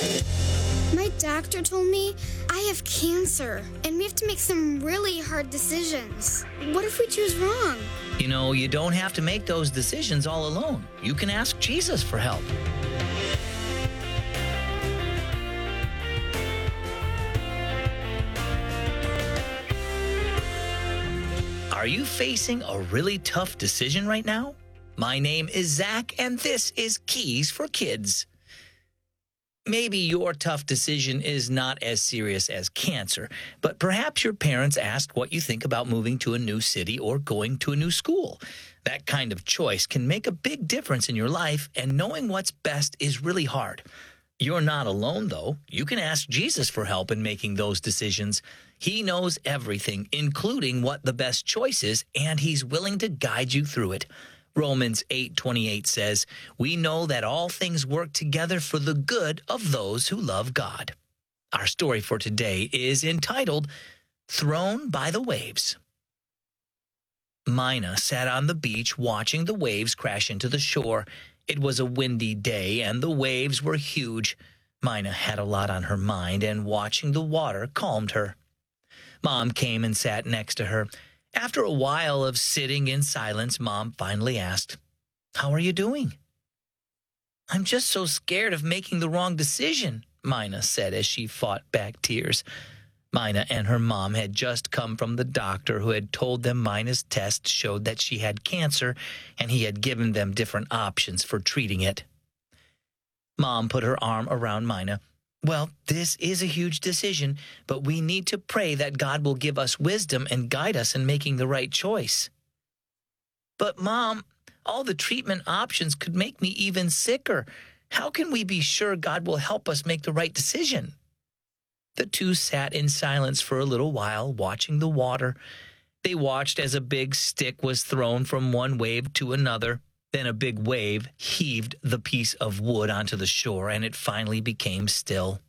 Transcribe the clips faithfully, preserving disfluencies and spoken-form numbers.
My doctor told me I have cancer, and we have to make some really hard decisions. What if we choose wrong? You know, you don't have to make those decisions all alone. You can ask Jesus for help. Are you facing a really tough decision right now? My name is Zach, and this is Keys for Kids. Maybe your tough decision is not as serious as cancer, but perhaps your parents asked what you think about moving to a new city or going to a new school. That kind of choice can make a big difference in your life, and knowing what's best is really hard. You're not alone, though. You can ask Jesus for help in making those decisions. He knows everything, including what the best choice is, and he's willing to guide you through it. Romans eight twenty-eight says, "We know that all things work together for the good of those who love God." Our story for today is entitled, Thrown by the Waves. Mina sat on the beach watching the waves crash into the shore. It was a windy day, and the waves were huge. Mina had a lot on her mind, and watching the water calmed her. Mom came and sat next to her. After a while of sitting in silence, Mom finally asked, "How are you doing?" "I'm just so scared of making the wrong decision," Mina said as she fought back tears. Mina and her mom had just come from the doctor who had told them Mina's test showed that she had cancer, and he had given them different options for treating it. Mom put her arm around Mina. "Well, this is a huge decision, but we need to pray that God will give us wisdom and guide us in making the right choice." "But, Mom, all the treatment options could make me even sicker. How can we be sure God will help us make the right decision?" The two sat in silence for a little while, watching the water. They watched as a big stick was thrown from one wave to another. Then a big wave heaved the piece of wood onto the shore, and it finally became still.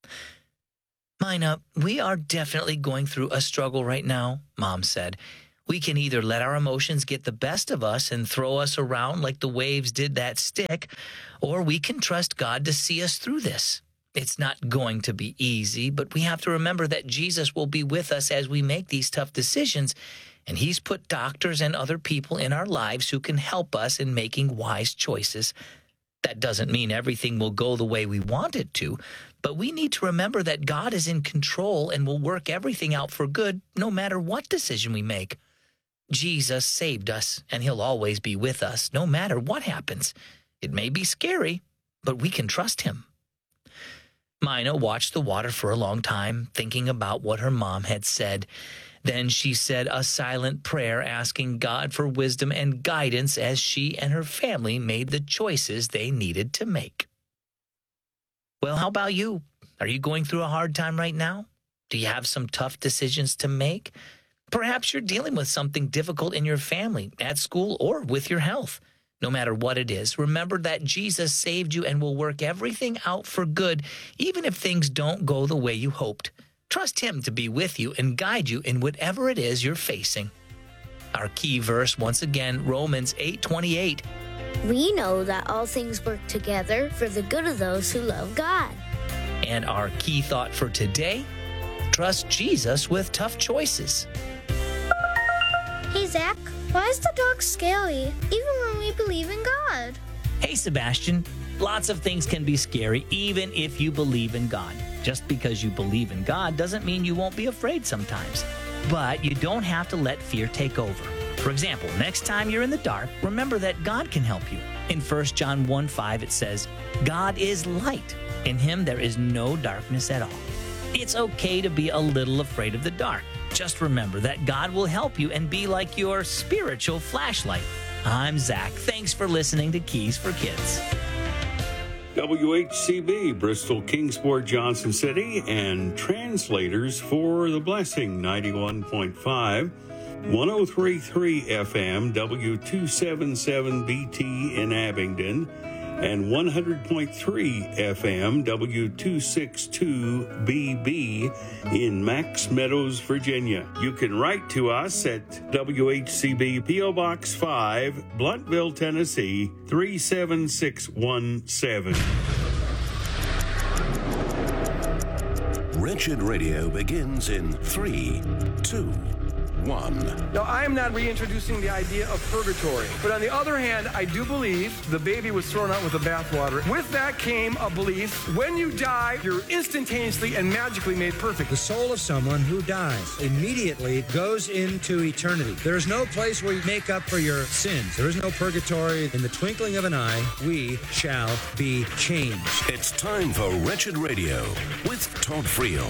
"Mina, we are definitely going through a struggle right now," Mom said. "We can either let our emotions get the best of us and throw us around like the waves did that stick, or we can trust God to see us through this. It's not going to be easy, but we have to remember that Jesus will be with us as we make these tough decisions, and he's put doctors and other people in our lives who can help us in making wise choices. That doesn't mean everything will go the way we want it to, but we need to remember that God is in control and will work everything out for good no matter what decision we make. Jesus saved us, and he'll always be with us no matter what happens. It may be scary, but we can trust him." Mina watched the water for a long time, thinking about what her mom had said. Then she said a silent prayer asking God for wisdom and guidance as she and her family made the choices they needed to make. Well, how about you? Are you going through a hard time right now? Do you have some tough decisions to make? Perhaps you're dealing with something difficult in your family, at school, or with your health. No matter what it is, remember that Jesus saved you and will work everything out for good, even if things don't go the way you hoped. Trust him to be with you and guide you in whatever it is you're facing. Our key verse, once again, Romans eight twenty-eight. We know that all things work together for the good of those who love God. And our key thought for today, trust Jesus with tough choices. Hey, Zach, why is the dog scary, even when we believe in God? Hey, Sebastian, lots of things can be scary even if you believe in God. Just because you believe in God doesn't mean you won't be afraid sometimes. But you don't have to let fear take over. For example, next time you're in the dark, remember that God can help you. In First John one five, it says, "God is light. In him there is no darkness at all." It's okay to be a little afraid of the dark. Just remember that God will help you and be like your spiritual flashlight. I'm Zach. Thanks for listening to Keys for Kids. W H C B, Bristol, Kingsport, Johnson City, and translators for The Blessing, ninety-one point five, one oh three point three F M, W two seventy-seven B T in Abingdon, and one hundred point three F M, W two sixty-two B B in Max Meadows, Virginia. You can write to us at W H C B, P O Box five, Blunteville, Tennessee, three seven six one seven. Wretched Radio begins in three, two, one. Now, I am not reintroducing the idea of purgatory, but on the other hand, I do believe the baby was thrown out with the bathwater. With that came a belief, when you die, you're instantaneously and magically made perfect. The soul of someone who dies immediately goes into eternity. There is no place where you make up for your sins. There is no purgatory. In the twinkling of an eye, we shall be changed. It's time for Wretched Radio with Todd Friel.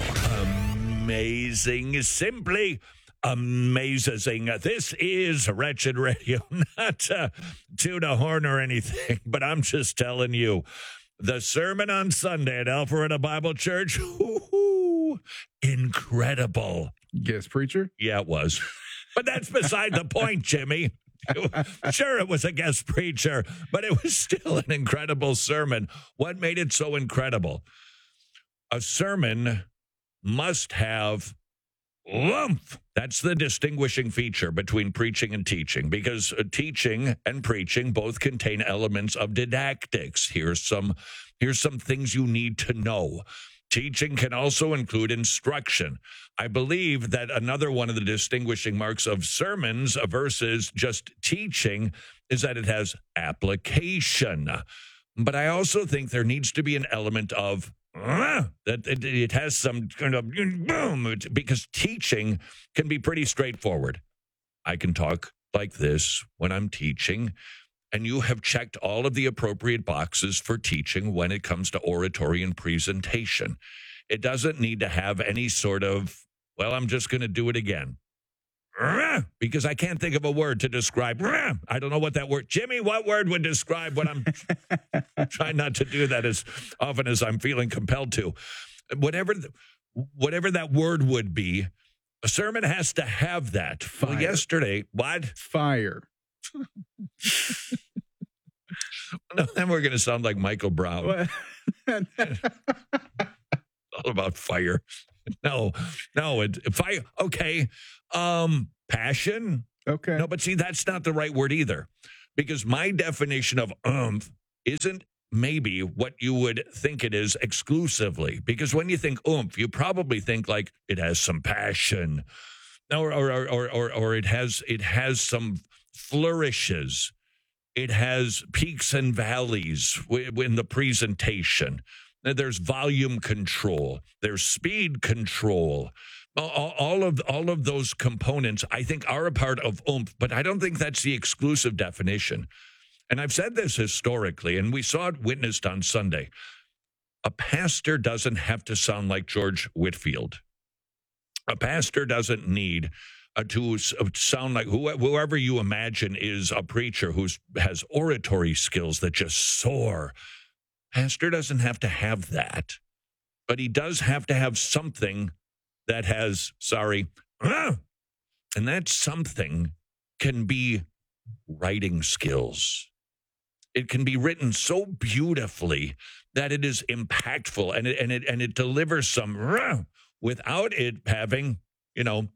Amazing, simply amazing. This is Wretched Radio, not uh, to the horn or anything, but I'm just telling you, the sermon on Sunday at Alpharetta Bible Church, whoo, incredible. Guest preacher? Yeah, it was. But that's beside the point, Jimmy. Sure, it was a guest preacher, but it was still an incredible sermon. What made it so incredible? A sermon must have oomph. That's the distinguishing feature between preaching and teaching, because uh, teaching and preaching both contain elements of didactics. Here's some, here's some things you need to know. Teaching can also include instruction. I believe that another one of the distinguishing marks of sermons versus just teaching is that it has application. But I also think there needs to be an element of uh, that it, it has some kind of boom, because teaching can be pretty straightforward. I can talk like this when I'm teaching, and you have checked all of the appropriate boxes for teaching when it comes to oratory and presentation. It doesn't need to have any sort of, well, I'm just going to do it again. Because I can't think of a word to describe. I don't know what that word, Jimmy, what word would describe what I'm trying not to do that as often as I'm feeling compelled to. Whatever, whatever that word would be, a sermon has to have that. Fire. Well, yesterday, what? Fire. No, then we're going to sound like Michael Brown. All about fire. No, no, it, fire. Okay. Um, passion. Okay. No, but see, that's not the right word either, because my definition of umph isn't maybe what you would think it is exclusively. Because when you think oomph, you probably think like it has some passion, or or or or, or, or it has it has some flourishes. It has peaks and valleys in the presentation. There's volume control. There's speed control. All of all of those components, I think, are a part of oomph, but I don't think that's the exclusive definition. And I've said this historically, and we saw it witnessed on Sunday. A pastor doesn't have to sound like George Whitefield. A pastor doesn't need uh, to sound like whoever you imagine is a preacher who has oratory skills that just soar. Pastor doesn't have to have that, but he does have to have something that has, sorry, and that something can be writing skills. It can be written so beautifully that it is impactful, and it and it and it delivers some without it having, you know.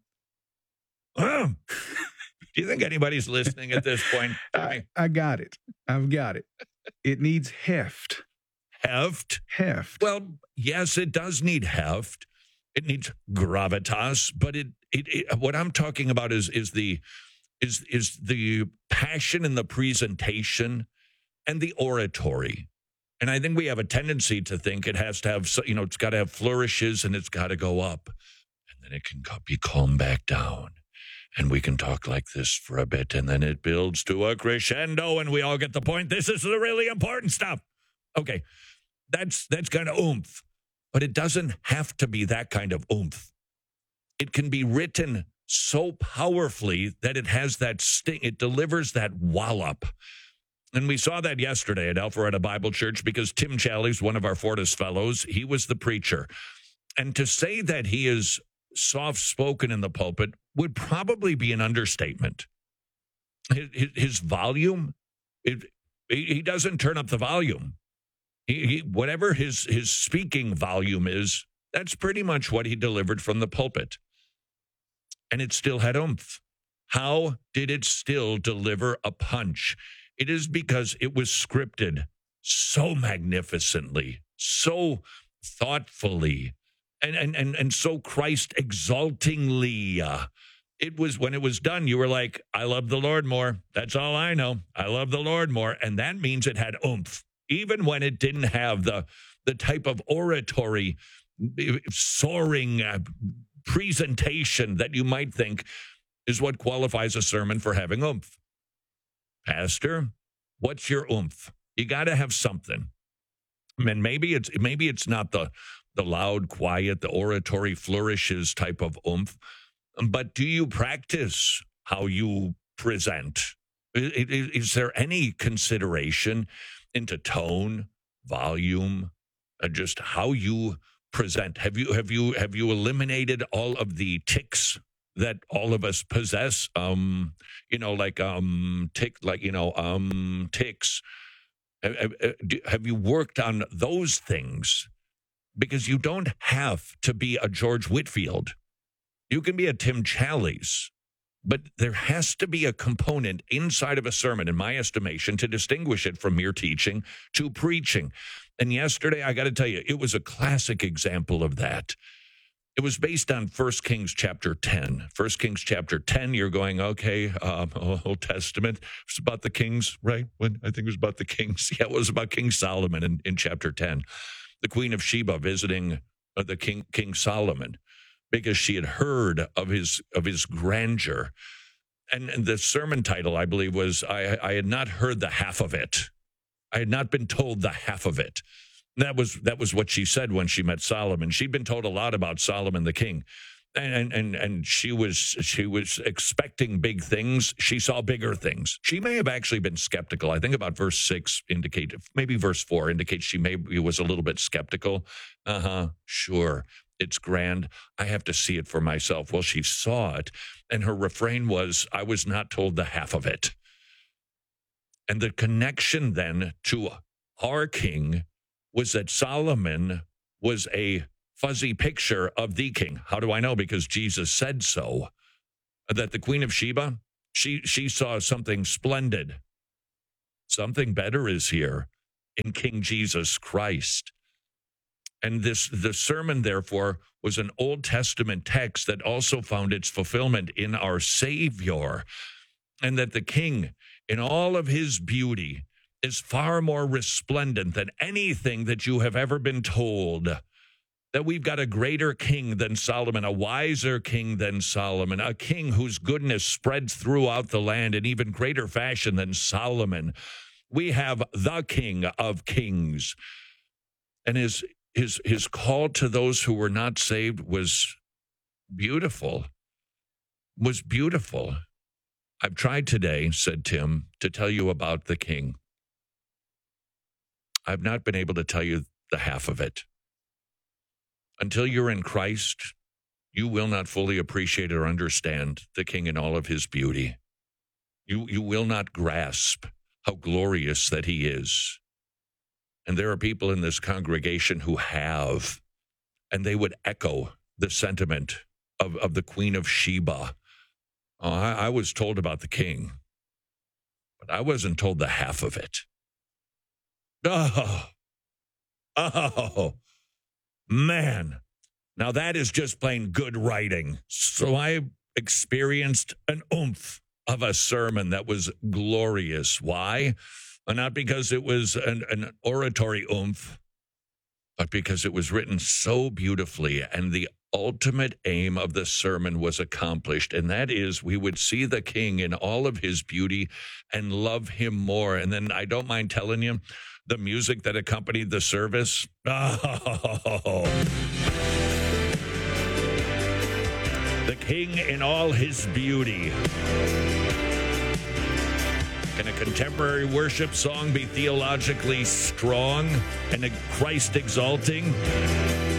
Do you think anybody's listening at this point? I, I got it. I've got it. It needs heft. Heft? Heft. Well, yes, it does need heft. It needs gravitas, but it, it, it what I'm talking about is is the is is the passion in the presentation and the oratory. And I think we have a tendency to think it has to have, you know, it's got to have flourishes and it's got to go up, and then it can be calmed back down. And we can talk like this for a bit, and then it builds to a crescendo, and we all get the point. This is the really important stuff. Okay, that's that's kind of oomph, but it doesn't have to be that kind of oomph. It can be written so powerfully that it has that sting. It delivers that wallop. And we saw that yesterday at Alpharetta Bible Church, because Tim Challies, one of our Fortis fellows, he was the preacher. And to say that he is soft-spoken in the pulpit would probably be an understatement. His, his volume, it, he doesn't turn up the volume. He, he, whatever his, his speaking volume is, that's pretty much what he delivered from the pulpit. And it still had oomph. How did it still deliver a punch? It is because it was scripted so magnificently, so thoughtfully, and and and, and so Christ exaltingly. Uh, it was when it was done, you were like, I love the Lord more. That's all I know. I love the Lord more. And that means it had oomph, even when it didn't have the, the type of oratory, soaring uh, presentation that you might think is what qualifies a sermon for having oomph. Pastor, what's your oomph? You got to have something. I mean, maybe it's maybe it's not the the loud, quiet, the oratory flourishes type of oomph, but do you practice how you present? Is, is there any consideration into tone, volume, uh, just how you present? Have you have you have you eliminated all of the tics that all of us possess? Um, you know, like um, tick, like you know, um, tics. Have, have you worked on those things? Because you don't have to be a George Whitfield. You can be a Tim Challies, but there has to be a component inside of a sermon, in my estimation, to distinguish it from mere teaching to preaching. And yesterday, I got to tell you, it was a classic example of that. It was based on First Kings chapter ten. First Kings chapter ten, you're going, okay, um, Old Testament. It's about the kings, right? When I think it was about the kings. Yeah, it was about King Solomon in, in chapter ten. The Queen of Sheba visiting uh, the King King Solomon because she had heard of his of his grandeur. And, and the sermon title, I believe, was, I, I had not heard the half of it. I had not been told the half of it. That was that was what she said when she met Solomon. She'd been told a lot about Solomon the king, and and and she was she was expecting big things. She saw bigger things. She may have actually been skeptical. I think about verse six indicated, maybe verse four indicates she maybe was a little bit skeptical. Uh huh. Sure, it's grand. I have to see it for myself. Well, she saw it, and her refrain was, "I was not told the half of it." And the connection then to our king was that Solomon was a fuzzy picture of the king. How do I know? Because Jesus said so. That the Queen of Sheba, she she saw something splendid. Something better is here in King Jesus Christ. And this the sermon, therefore, was an Old Testament text that also found its fulfillment in our Savior. And that the king, in all of his beauty, is far more resplendent than anything that you have ever been told. That we've got a greater king than Solomon, a wiser king than Solomon, a king whose goodness spreads throughout the land in even greater fashion than Solomon. We have the King of Kings. And his his his call to those who were not saved was beautiful. Was beautiful. I've tried today, said Tim, to tell you about the king. I've not been able to tell you the half of it. Until you're in Christ, you will not fully appreciate or understand the king in all of his beauty. You, you will not grasp how glorious that he is. And there are people in this congregation who have, and they would echo the sentiment of, of the Queen of Sheba. Oh, I, I was told about the king, but I wasn't told the half of it. Oh, oh, man. Now that is just plain good writing. So I experienced an oomph of a sermon that was glorious. Why? Not because it was an, an oratory oomph, but because it was written so beautifully, and the ultimate aim of the sermon was accomplished, and that is we would see the king in all of his beauty and love him more. And then I don't mind telling you, the music that accompanied the service, oh, the king in all his beauty. Can a contemporary worship song be theologically strong and Christ exalting?